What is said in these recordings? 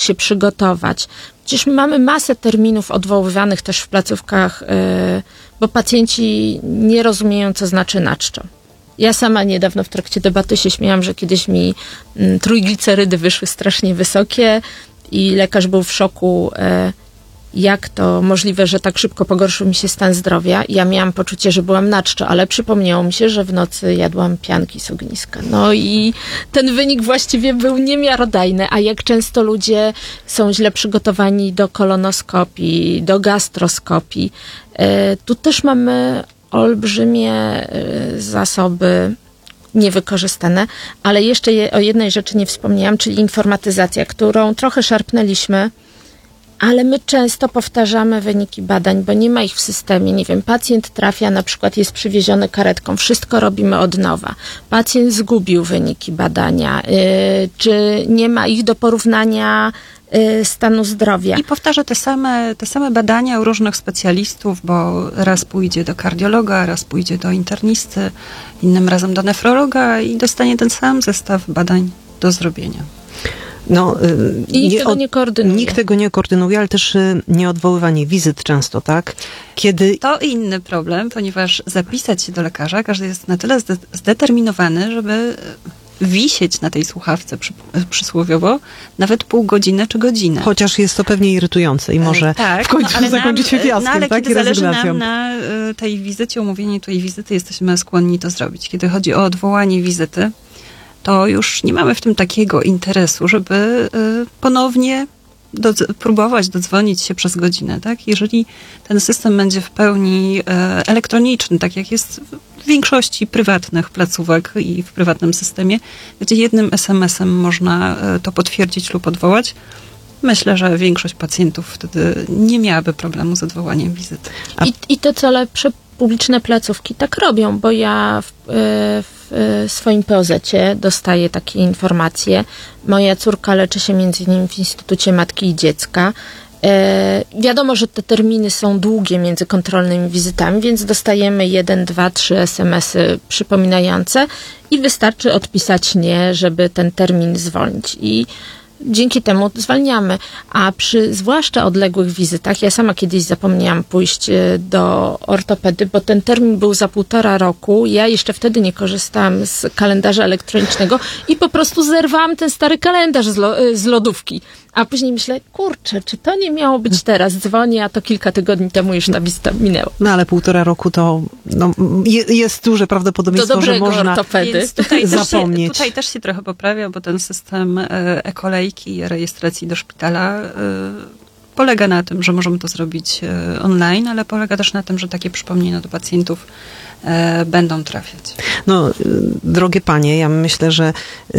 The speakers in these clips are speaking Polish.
się przygotować. Przecież my mamy masę terminów odwoływanych też w placówkach, bo pacjenci nie rozumieją, co znaczy naczczo. Ja sama niedawno w trakcie debaty się śmiałam, że kiedyś mi trójglicerydy wyszły strasznie wysokie i lekarz był w szoku, jak to możliwe, że tak szybko pogorszył mi się stan zdrowia. Ja miałam poczucie, że byłam na czczo, ale przypomniało mi się, że w nocy jadłam pianki z ogniska. No i ten wynik właściwie był niemiarodajny, a jak często ludzie są źle przygotowani do kolonoskopii, do gastroskopii. Tu też mamy olbrzymie zasoby niewykorzystane, ale jeszcze o jednej rzeczy nie wspomniałam, czyli informatyzacja, którą trochę szarpnęliśmy, ale my często powtarzamy wyniki badań, bo nie ma ich w systemie. Nie wiem, pacjent trafia, na przykład jest przywieziony karetką, wszystko robimy od nowa. Pacjent zgubił wyniki badania, czy nie ma ich do porównania stanu zdrowia. I powtarza te same badania u różnych specjalistów, bo raz pójdzie do kardiologa, raz pójdzie do internisty, innym razem do nefrologa i dostanie ten sam zestaw badań do zrobienia. No, I nikt tego nie koordynuje. Nikt tego nie koordynuje, ale też nieodwoływanie wizyt często, tak? Kiedy... To inny problem, ponieważ zapisać się do lekarza, każdy jest na tyle zdeterminowany, żeby wisieć na tej słuchawce przysłowiowo nawet pół godziny czy godzinę. Chociaż jest to pewnie irytujące i może w końcu zakończyć się fiaskiem, ale tak? Kiedy zależy nam na tej wizycie, umówieniu tej wizyty, jesteśmy skłonni to zrobić. Kiedy chodzi o odwołanie wizyty, to już nie mamy w tym takiego interesu, żeby ponownie próbować dodzwonić się przez godzinę, tak? Jeżeli ten system będzie w pełni elektroniczny, tak jak jest w większości prywatnych placówek i w prywatnym systemie, gdzie jednym SMS-em można to potwierdzić lub odwołać, myślę, że większość pacjentów wtedy nie miałaby problemu z odwołaniem wizyty. I to co lepsze, publiczne placówki tak robią, bo ja w swoim POZ-cie dostaję takie informacje. Moja córka leczy się między innymi w Instytucie Matki i Dziecka. Wiadomo, że te terminy są długie między kontrolnymi wizytami, więc dostajemy 1, 2, 3 SMS-y przypominające i wystarczy odpisać nie, żeby ten termin zwolnić. I dzięki temu zwalniamy. A przy zwłaszcza odległych wizytach, ja sama kiedyś zapomniałam pójść do ortopedy, bo ten termin był za 1,5 roku. Ja jeszcze wtedy nie korzystałam z kalendarza elektronicznego i po prostu zerwałam ten stary kalendarz z lodówki. A później myślę, kurczę, czy to nie miało być teraz? Dzwonię, a to kilka tygodni temu już ta wizyta minęła. No ale 1,5 roku to jest duże prawdopodobieństwo, że można zapomnieć. Tutaj też się trochę poprawia, bo ten system e-kolejki i rejestracji do szpitala polega na tym, że możemy to zrobić online, ale polega też na tym, że takie przypomnienia do pacjentów będą trafiać. No, drogie panie, ja myślę, że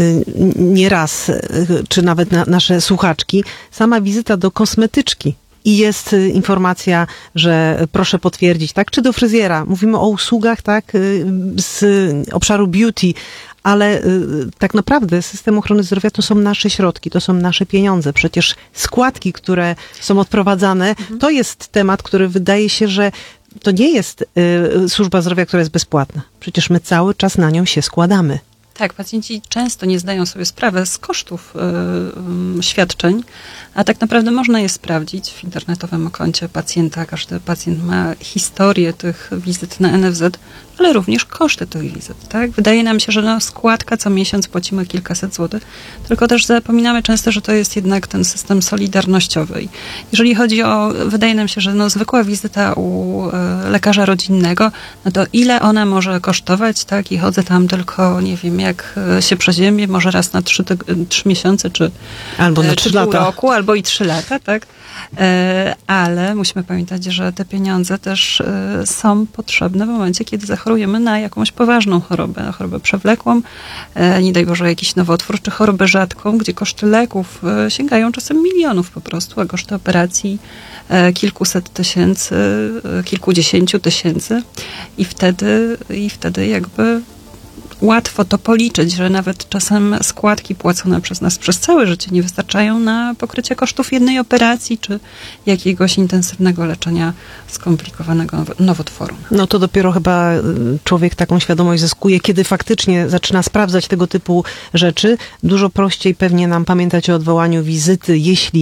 nieraz, czy nawet nasze słuchaczki, sama wizyta do kosmetyczki i jest informacja, że proszę potwierdzić, tak? Czy do fryzjera. Mówimy o usługach, tak? Z obszaru beauty, ale tak naprawdę system ochrony zdrowia to są nasze środki, to są nasze pieniądze. Przecież składki, które są odprowadzane, to jest temat, który wydaje się, że to nie jest służba zdrowia, która jest bezpłatna. Przecież my cały czas na nią się składamy. Tak, pacjenci często nie zdają sobie sprawy z kosztów świadczeń, a tak naprawdę można je sprawdzić w internetowym koncie pacjenta. Każdy pacjent ma historię tych wizyt na NFZ, ale również koszty tych wizyt. Tak? Wydaje nam się, że składka co miesiąc płacimy kilkaset złotych, tylko też zapominamy często, że to jest jednak ten system solidarnościowy. Jeżeli chodzi o, wydaje nam się, że zwykła wizyta u lekarza rodzinnego, no to ile ona może kosztować, tak? I chodzę tam tylko, nie wiem, jak się przeziębię, może raz na 3 miesiące, czy albo na 3 lata. Pół roku, albo i 3 lata, tak? Ale musimy pamiętać, że te pieniądze też są potrzebne w momencie, kiedy zachorujemy na jakąś poważną chorobę, na chorobę przewlekłą, nie daj Boże jakiś nowotwór, czy chorobę rzadką, gdzie koszty leków sięgają czasem milionów po prostu, a koszty operacji kilkuset tysięcy, kilkudziesięciu tysięcy i wtedy jakby łatwo to policzyć, że nawet czasem składki płacone przez nas przez całe życie nie wystarczają na pokrycie kosztów jednej operacji, czy jakiegoś intensywnego leczenia skomplikowanego nowotworu. No to dopiero chyba człowiek taką świadomość zyskuje, kiedy faktycznie zaczyna sprawdzać tego typu rzeczy. Dużo prościej pewnie nam pamiętać o odwołaniu wizyty, jeśli